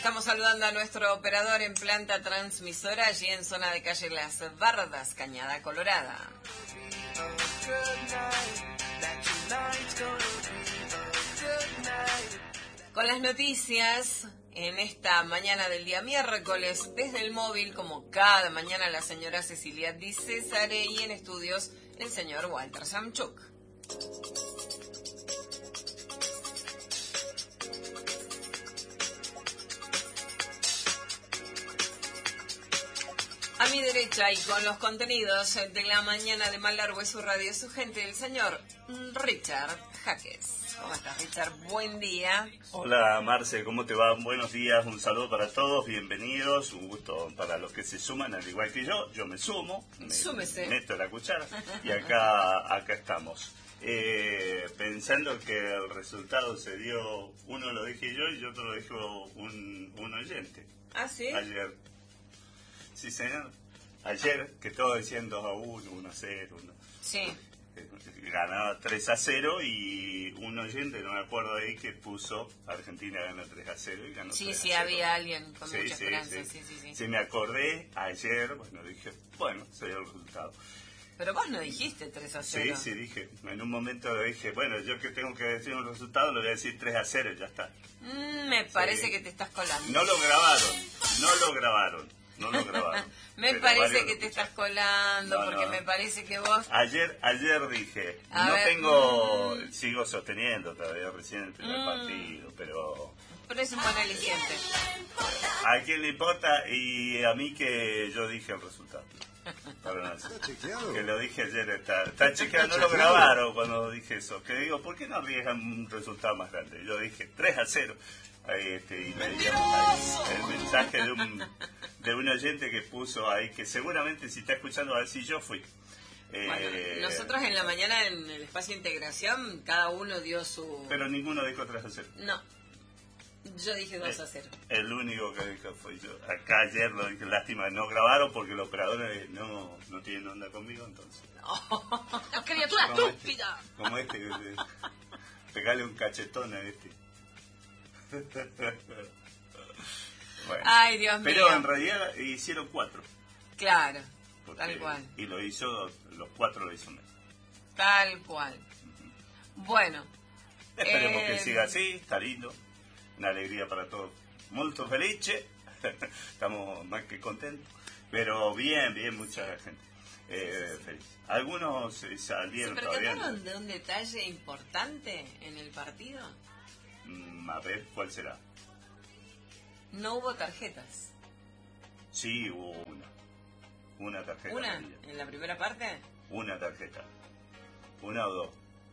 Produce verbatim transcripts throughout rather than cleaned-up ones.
Estamos saludando a nuestro operador en planta transmisora, allí en zona de calle Las Bardas, Cañada Colorada. Con las noticias en esta mañana del día miércoles, desde el móvil, como cada mañana, la señora Cecilia Di Cesare y en estudios el señor Walter Samchuk. A mi derecha y con los contenidos de la mañana de Malargüe, su radio, su gente, el señor Richard Jaques. ¿Cómo estás, Richard? Buen día. Hola, Marce, ¿cómo te va? Buenos días, un saludo para todos, bienvenidos, un gusto para los que se suman, al igual que yo. Yo me sumo, me Súmese. meto la cuchara y acá, acá estamos. Eh, pensando que el resultado se dio, uno lo dije yo y otro lo dijo un, un oyente. ¿Ah, sí? Ayer. Sí, señor. Ayer, que todos decían dos a uno, uno a cero. uno. Sí. Ganaba tres a cero y un oyente, no me acuerdo ahí, que puso Argentina ganó tres a cero y ganó Sí, tres a sí, cero. había alguien con Sí, mucha sí, esperanza. sí. Sí, sí, sí. Sí, me acordé ayer, bueno, dije, bueno, se dio el resultado. Pero vos no dijiste tres a cero. Sí, sí, dije, en un momento dije, bueno, yo que tengo que decir un resultado, lo voy a decir tres a cero y ya está. Mm, me parece Sí. que te estás colando. No lo grabaron, no lo grabaron. No lo grabaron. Me Pero parece varios que lo te escucharon. estás colando, No, porque no. me parece que vos... Ayer, ayer dije, A no ver, tengo, mm. sigo sosteniendo todavía recién el primer Mm. partido, pero Pero es un buen aliciente. ¿a quién le importa? Y a mí que yo dije el resultado. Para no decir. Que lo dije ayer, está, está chequeado, no lo grabaron cuando dije eso. Que digo, ¿por qué no arriesgan un resultado más grande? Yo dije tres a cero. Ahí, este, y leíamos ahí el mensaje de un, de un oyente que puso ahí, que seguramente si está escuchando va a decir yo fui. Eh, Bueno, nosotros en la mañana en el espacio de integración, cada uno dio su... Pero ninguno dijo tres a cero. No, yo dije dos a cero. El único que dijo fue yo. Acá ayer lo dije, lástima, no grabaron porque los operadores no, no tienen onda conmigo, entonces. ¡Oh, criatura Como este, estúpida! como este, que te- pegale un cachetón a este. Bueno, Ay, Dios mío. pero en realidad hicieron cuatro. Claro, porque- tal cual, Y lo hizo, los cuatro lo hizo Messi. tal cual. Bueno. Esperemos eh, que siga así, está lindo. Una alegría para todos. Molto felice. Estamos más que contentos. Pero bien, bien, mucha gente. Eh, feliz. Algunos eh, ¿Se salieron todavía. percataron de un detalle importante en el partido? Mm, a ver, ¿cuál será? No hubo tarjetas. Sí, hubo una. Una tarjeta. ¿Una amarilla. en la primera parte? Una tarjeta. Una o dos.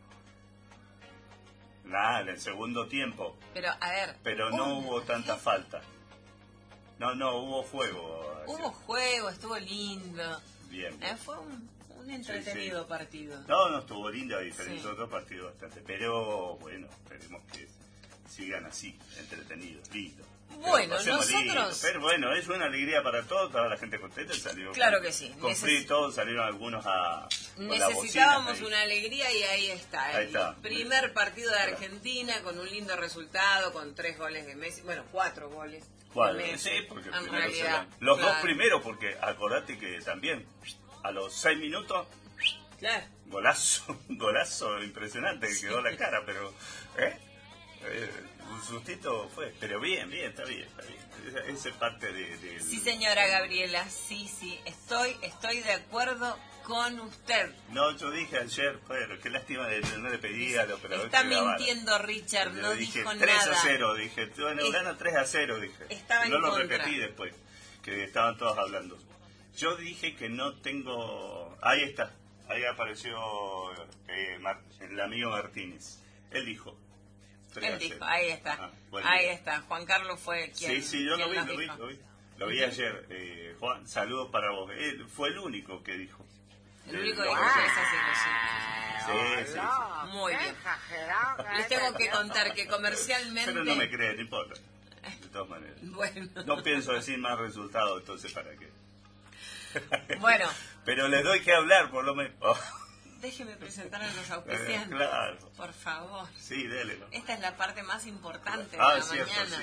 Nada, en el segundo tiempo. Pero, a ver... Pero no una hubo tanta tarjeta. falta. No, no, hubo fuego. Hubo juego, estuvo lindo. Bien. Eh, fue un, un entretenido Sí, sí. partido. No, no estuvo lindo, a diferencia Sí. de otros partidos bastante. Pero bueno, esperemos que sigan así, entretenidos, lindos. Bueno, Que lo pasemos nosotros- lindo. Pero bueno, es una alegría para todos, toda la gente contenta. Salió Claro con- que sí. Con Neces- frito, salieron algunos a. con las Necesitábamos bocinas ahí. una alegría y ahí está. Ahí El está. primer partido de Claro. Argentina con un lindo resultado, con tres goles de Messi. Bueno, cuatro goles. ¿Cuál? de Messi. Sí, porque En primero se realidad, dan- Los claro. dos primeros, porque acordate que también a los seis minutos, Claro. golazo, golazo impresionante, que quedó la cara, pero. ¿eh? Eh, un sustito fue. Pero bien, bien, está bien, está bien. Esa, esa es parte de. de- Sí, señora Gabriela, sí, sí, estoy, estoy de acuerdo con usted. No, yo dije ayer, pero qué lástima de no le pedí al operador Está que grabara. mintiendo Richard, Yo no dije dijo tres nada. a cero, dije, bueno, Es- gana tres a cero, dije. Estaba en no lo contra. repetí después, que estaban todos hablando. Yo dije que no tengo... Ahí está, ahí apareció eh, Mar- el amigo Martínez. Él dijo. tres a Él cero. dijo, ahí está, Ah, buen ahí día. está. Juan Carlos fue quien Sí, sí, yo lo quien vi, nos lo vi, dijo. lo vi. Lo vi ayer, eh, Juan, saludos para vos. Él fue el único que dijo. El único Eh, que lo- dijo tres a cero, Sí, sí, sí. sí. Muy bien. Les tengo que contar que comercialmente... Pero no me creen, no importa. De todas maneras. Bueno, No pienso decir más resultados, entonces ¿para qué? bueno, Pero les doy que hablar, por lo menos. déjeme presentar a los Eh, auspiciantes. claro. Por favor. Sí, dele. ¿no? Esta es la parte más importante de Ah, la es cierto, mañana. sí.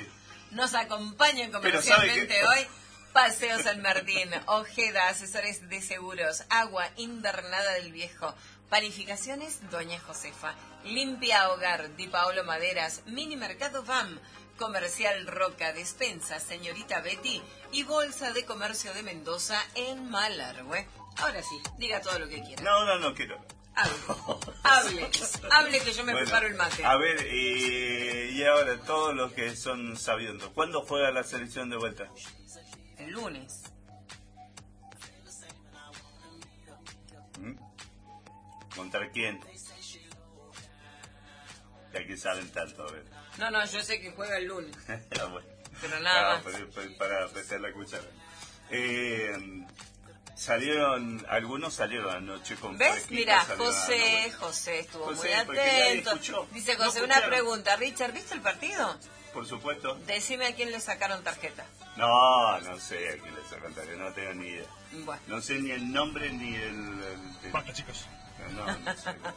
nos acompañan comercialmente hoy. Paseo San Martín, Ojeda, asesores de seguros, Agua Invernada del Viejo, Panificaciones Doña Josefa, Limpia Hogar, Di Paolo Maderas, Mini Mercado V A M, Comercial Roca, Despensa, Señorita Betty y Bolsa de Comercio de Mendoza en Malargüe. Ahora sí, diga todo lo que quiera. No, no, no quiero. Hable, hable, hable que yo me bueno, preparo el mate. A ver, eh, y ahora todos los que son sabiendo, ¿cuándo juega la selección de vuelta? El lunes. ¿Mm? ¿Contra quién? Ya que saben tanto, a ver. No, no, yo sé que juega el lunes. ah, bueno. Pero nada ah, más. Para, para meter la cuchara. Eh, salieron, algunos salieron anoche con ¿Ves? Mira, José, José estuvo José, muy atento. Dice José, no una pregunta. Richard, ¿viste el partido? Por supuesto. Decime a quién le sacaron tarjeta. No, no sé a quién le sacaron tarjeta, no tengo ni idea. Bueno. No sé ni el nombre ni el... el, el... Basta, chicos. No, no, no sé. No,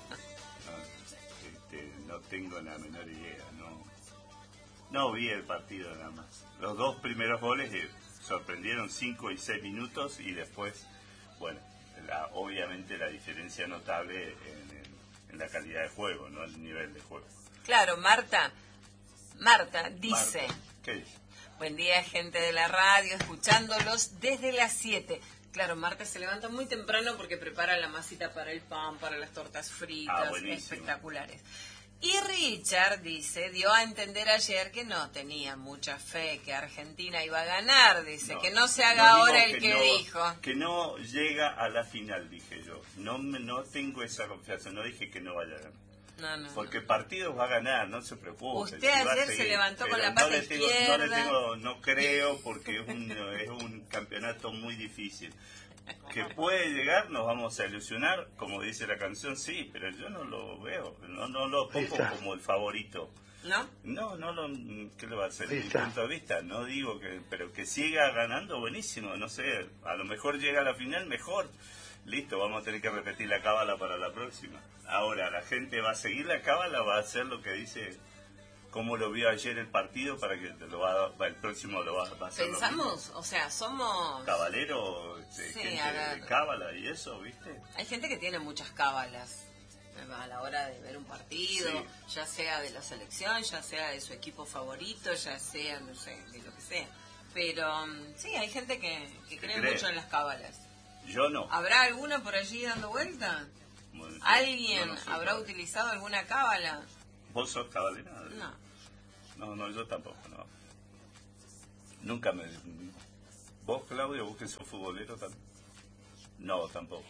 este, no tengo la menor idea, no. No vi el partido nada más. Los dos primeros goles eh, sorprendieron cinco y seis minutos y después, bueno, la, obviamente la diferencia notable en, en, en la calidad de juego, no el nivel de juego. Claro, Marta... Marta dice, Marta, ¿qué dice? Buen día, gente de la radio, escuchándolos desde las siete. Claro, Marta se levanta muy temprano porque prepara la masita para el pan, para las tortas fritas, ah, espectaculares. Y Richard dice, dio a entender ayer que no tenía mucha fe, que Argentina iba a ganar, dice, no, que no se haga no ahora el que, que no, dijo. Que no llega a la final, dije yo. No, no tengo esa confianza, no dije que no vaya a ganar. No, no, porque partidos va a ganar, no se preocupe. Usted si ayer se levantó con la pata no izquierda. No, le tengo, no creo, porque es un, es un campeonato muy difícil. Que puede llegar, nos vamos a ilusionar, como dice la canción, sí, pero yo no lo veo, no, no lo pongo como el favorito. ¿No? No, no lo, ¿qué le va a hacer? Desde mi punto de vista, no digo que, pero que siga ganando, buenísimo, no sé, a lo mejor llega a la final, mejor. Listo, vamos a tener que repetir la cábala para la próxima. Ahora, la gente va a seguir la cábala, va a hacer lo que dice, como lo vio ayer el partido, para que lo va, el próximo lo va, va a hacer. Pensamos, o sea, somos... Cabalero, este, sí, gente de cábala y eso, ¿viste? Hay gente que tiene muchas cábalas a la hora de ver un partido, sí. Ya sea de la selección, ya sea de su equipo favorito, ya sea, no sé, de lo que sea. Pero sí, hay gente que, que cree, cree mucho en las cábalas. Yo no. ¿Habrá alguna por allí dando vuelta? Bueno, ¿alguien no, no habrá cábala. utilizado alguna cábala? ¿Vos sos cabalera? No. No, no, yo tampoco, no. Nunca me... ¿Vos, Claudio, vos que sos futbolero también? No, tampoco.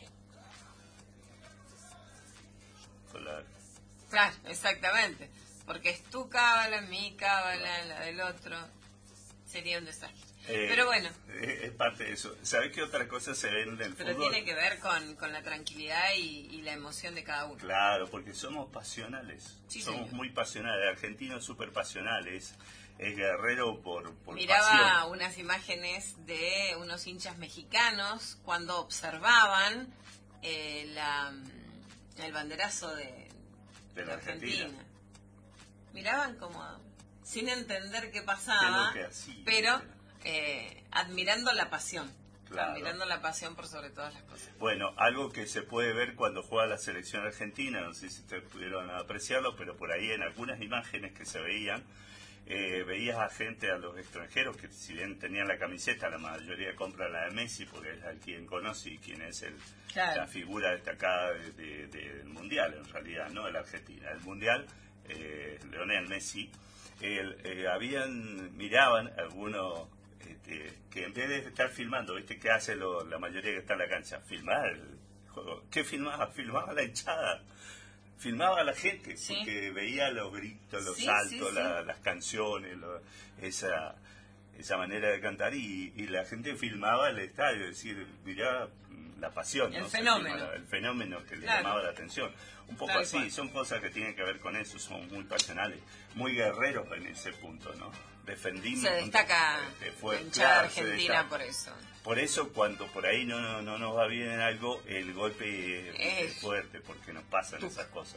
Claro. Claro, exactamente. Porque es tu cábala, mi cábala, la del otro. Sería un desastre. Eh, Pero bueno. Es parte de eso. ¿Sabés qué otra cosa se ve en el Pero fútbol? tiene que ver con, con la tranquilidad y, y la emoción de cada uno. Claro, porque somos pasionales. Sí, somos señor. muy pasionales. El argentino es súper pasional. Es, es guerrero por, por Miraba pasión. unas imágenes de unos hinchas mexicanos cuando observaban eh, la, el banderazo de, de la Argentina. Argentina. Miraban como sin entender qué pasaba, que así, pero... Eh, admirando la pasión, claro. Admirando la pasión por sobre todas las cosas. Bueno, algo que se puede ver cuando juega la selección argentina, no sé si ustedes pudieron apreciarlo, pero por ahí en algunas imágenes que se veían, eh, veías a gente, a los extranjeros, que si bien tenían la camiseta, la mayoría compra la de Messi, porque es a quien conoce y quien es el, claro. la figura destacada de, de, de, del Mundial, en realidad, no de la Argentina. El Mundial, eh, Lionel Messi, el, eh, habían, miraban algunos... Este, que en vez de estar filmando, ¿viste? ¿Qué hace lo, la mayoría que está en la cancha? Filmar el juego. ¿Qué filmaba? Filmaba la hinchada. Filmaba a la gente, sí. Porque veía los gritos, los sí, saltos, sí, sí. La, las canciones, lo, esa, esa manera de cantar. Y, y la gente filmaba el estadio, es decir, mirá la pasión. El ¿no? fenómeno. Filma, el fenómeno que le claro. llamaba la atención. Un poco claro, así, cual. Son cosas que tienen que ver con eso, son muy pasionales, muy guerreros en ese punto, ¿no? Defendimos. Se destaca este, fue, la hinchada claro, argentina por eso. Por eso cuando por ahí no, no, no nos va bien en algo, el golpe es, es fuerte, porque nos pasan Tuc. esas cosas.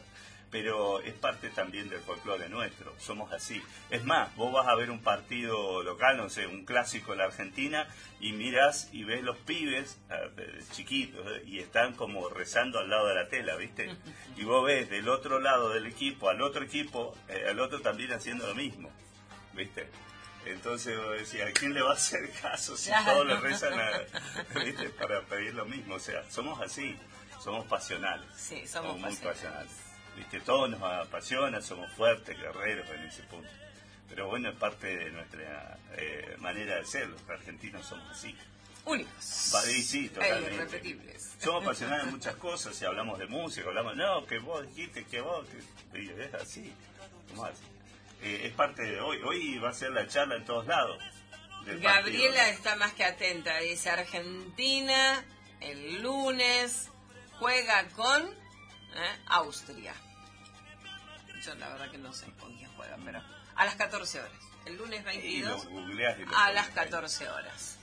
pero es parte también del folclore nuestro, somos así. Es más, vos vas a ver un partido local, no sé, un clásico en la Argentina, y mirás y ves los pibes eh, chiquitos, eh, y están como rezando al lado de la tela, ¿viste? Y vos ves del otro lado del equipo, al otro equipo, eh, al otro también haciendo lo mismo, ¿viste? Entonces vos decías, ¿a quién le va a hacer caso si todos le rezan a, ¿viste? Para pedir lo mismo? O sea, somos así, somos pasionales. Sí, somos, somos muy pasionales. pasionales. ¿Viste? Todo nos apasiona, somos fuertes, guerreros en ese punto. Pero bueno, es parte de nuestra eh, manera de ser, los argentinos somos así. Únicos. Va, y sí, totalmente. E irrepetibles. Somos apasionados en muchas cosas, si hablamos de música, hablamos, no, que vos dijiste, que vos, que... Y es así, somos así. Eh, es parte de hoy. Hoy va a ser la charla en todos lados. Gabriela partido, ¿no? está más que atenta. Dice, Argentina el lunes juega con ¿eh? Austria. Yo la verdad que no sé con quién juega, pero a las catorce horas. El lunes veintidós y lo googleás y lo a las pones ahí. catorce horas.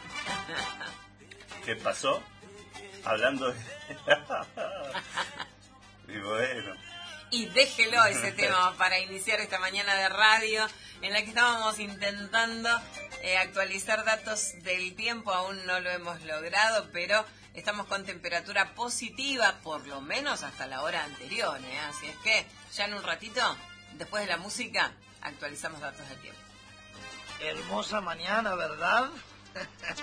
¿Qué pasó? Hablando de... y bueno... Y déjelo ese tema para iniciar esta mañana de radio en la que estábamos intentando eh, actualizar datos del tiempo. Aún no lo hemos logrado, pero estamos con temperatura positiva, por lo menos hasta la hora anterior, ¿eh? Así es que ya en un ratito, después de la música, actualizamos datos del tiempo. Hermosa mañana, ¿verdad?